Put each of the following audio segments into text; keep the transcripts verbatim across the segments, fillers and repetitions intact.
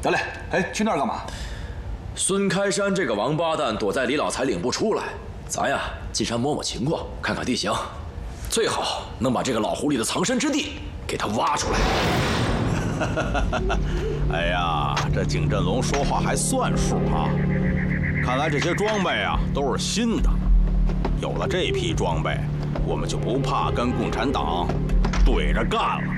小磊，哎，去那儿干嘛？ 孙开山这个王八蛋躲在李老财领部出来，咱呀进山摸摸情况，看看地形，最好能把这个老狐狸的藏身之地给他挖出来。 哎呀，这景振龙说话还算数啊！看来这些装备啊都是新的。有了这批装备，我们就不怕跟共产党对着干了。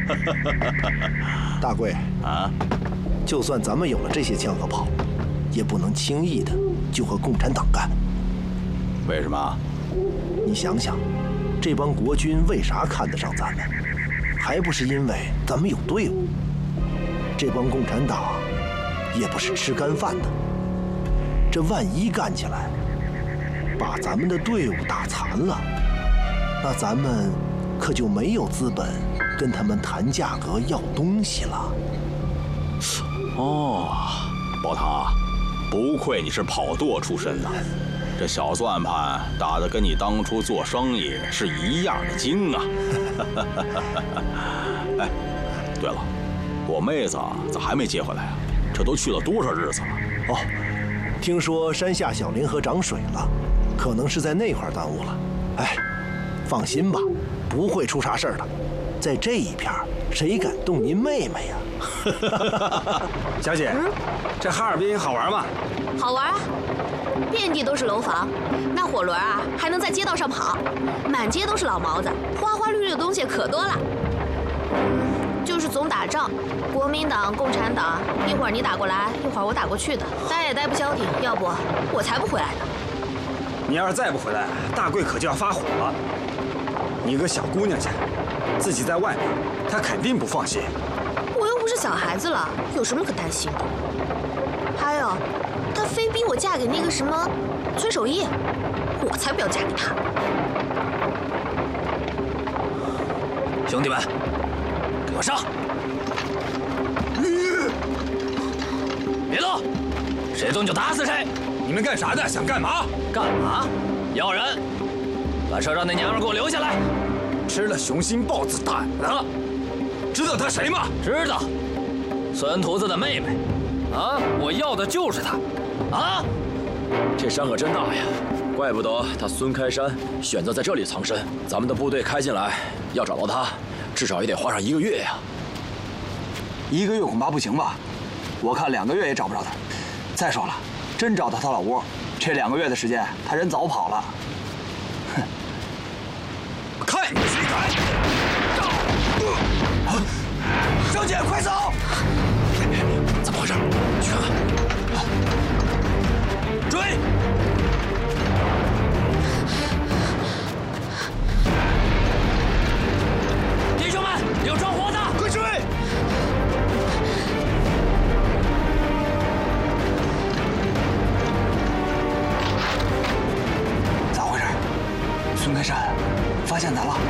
大贵啊， 就算咱们有了这些枪和炮，也不能轻易的就和共产党干。 为什么？ 你想想，这帮国军为啥看得上咱们？还不是因为咱们有队伍。这帮共产党也不是吃干饭的。这万一干起来，把咱们的队伍打残了，那咱们可就没有资本跟他们谈价格要东西了。 哦，宝堂，不愧你是跑舵出身的，这小算盘打得跟你当初做生意是一样的精啊！哎，对了，我妹子咋还没接回来啊？这都去了多少日子了？ 哦，听说山下小林河涨水了，可能是在那块耽误了。哎，放心吧，不会出啥事儿的。在这一片，谁敢动您妹妹呀？ 小姐，嗯、这哈尔滨好玩吗？ 好玩啊，遍地都是楼房，那火轮啊还能在街道上跑，满街都是老毛子，花花绿绿的东西可多了。嗯，就是总打仗，国民党、共产党，一会儿你打过来，一会儿我打过去的，待也待不消停，要不我才不回来呢。 你要是再不回来，大贵可就要发火了。你个小姑娘家，自己在外面，她肯定不放心。 我又不是小孩子了，有什么可担心的？还有，她非逼我嫁给那个什么崔守义，我才不要嫁给他。 兄弟们，给我上！别动，谁动就打死谁！ 你们干啥的？想干嘛？ 干嘛？要人！把车上那娘们给我留下来！ 吃了雄心豹子胆了！知道她谁吗？ 知道，孙屠子的妹妹。啊，我要的就是她！啊，这山可真大呀，怪不得他孙开山选择在这里藏身。咱们的部队开进来，要找到他，至少也得花上一个月呀。 一个月恐怕不行吧？我看两个月也找不着他。再说了，真找到他老窝，这两个月的时间，他人早跑了。哼！ 看你谁敢！小姐，快走！ 怎么回事？去看看！ 追！ 弟兄们，有着火的， 快追！ 咋回事？孙开山发现咱了？